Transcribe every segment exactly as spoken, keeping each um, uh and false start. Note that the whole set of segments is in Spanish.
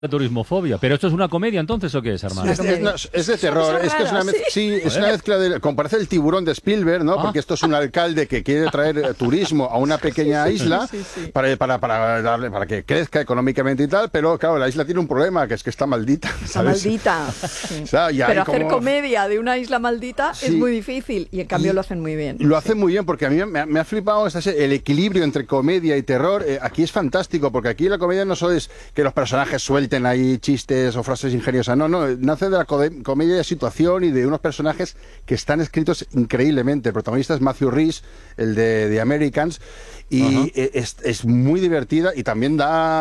de turismofobia. ¿Pero esto es una comedia entonces o qué es, Armando? Es, es, no, es de terror, es que es una, mez, sí, es una mezcla de, como parece el Tiburón de Spielberg, ¿no? Ah. Porque esto es un alcalde que quiere traer turismo a una pequeña isla sí, sí, sí. Para, para, para, darle, para que crezca económicamente y tal, pero claro, la isla tiene un problema, que es que está maldita. Está ¿sabes? maldita. Sí. O sea, pero hacer como... comedia de una isla maldita sí. es muy difícil y en cambio y lo hacen muy bien. Lo hacen muy bien porque a mí me, me ha flipado el equilibrio entre comedia y terror. Eh, aquí es fantástico porque aquí la comedia no solo es que los personajes suelten ahí chistes o frases ingeniosas, no, no, nace de la comedia de situación y de unos personajes que están escritos increíblemente. El protagonista es Matthew Rhys, el de The Americans, y uh-huh. es, es muy divertida y también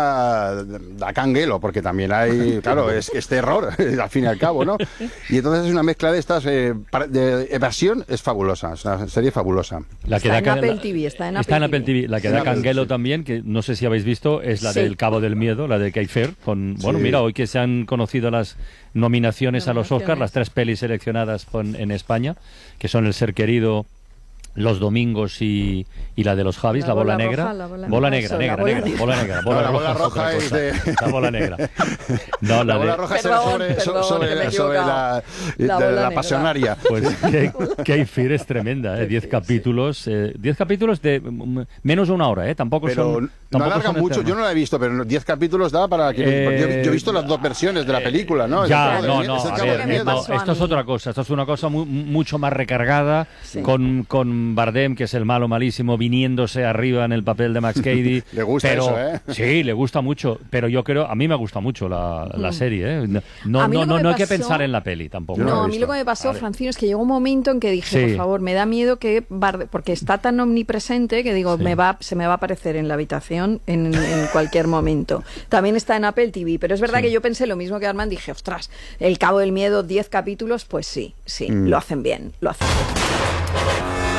da, da canguelo, porque también hay, claro, es, es terror, al fin y al cabo, ¿no? Y entonces es una mezcla de estas, eh, de evasión, es fabulosa, es una serie fabulosa. La que está da en Apple T V, está en Apple, está en Apple T V. La que da canguelo sí. también, que no sé si habéis visto, es la sí. del Cabo del Miedo, la de Kate Fair, con, bueno, sí. mira, hoy que se han conocido las nominaciones, nominaciones a los Oscars, las tres pelis seleccionadas con, en España, que son El ser querido, Los domingos y, y la de los Javis, la, la bola, bola negra. Roja, la bola, bola negra, negra, bola negra, bola negra. Bola, no, la bola roja, roja es de... La bola negra. No, la, la bola de... roja será sobre, perdón, sobre, sobre la, la, de, la pasionaria. Pues Kate Fair es tremenda, ¿eh? Diez capítulos, eh, diez capítulos de menos de una hora, ¿eh? Tampoco pero son... No tampoco alarga son mucho, eternos. Yo no la he visto, pero diez capítulos da para que... Eh, yo, yo he visto las dos versiones de la película, ¿no? Ya, el no, no, a ver, no, esto es otra cosa, esto es una cosa muy, mucho más recargada, sí. con, con Bardem, que es el malo malísimo, viniéndose arriba en el papel de Max Cady. Le gusta pero, eso, ¿eh? Sí, le gusta mucho, pero yo creo, a mí me gusta mucho la, la serie, ¿eh? No, no, no, no, no hay que pensar en la peli tampoco. No, no a mí lo que me pasó, Francino, es que llegó un momento en que dije, sí. por favor, me da miedo que Bardem, porque está tan omnipresente que digo, sí. me va, se me va a aparecer en la habitación en, en cualquier momento. También está en Apple T V, pero es verdad sí. que yo pensé lo mismo que Armand, dije, ostras, El Cabo del Miedo, diez capítulos, pues sí, sí, mm. lo hacen bien, lo hacen bien.